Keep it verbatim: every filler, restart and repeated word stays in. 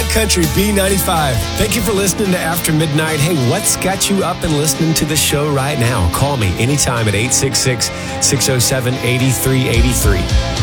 Hot Country B ninety-five. Thank you for listening to After Midnight. Hey, what's got you up and listening to the show right now? Call me anytime at eight six six, six oh seven, eight three eight three.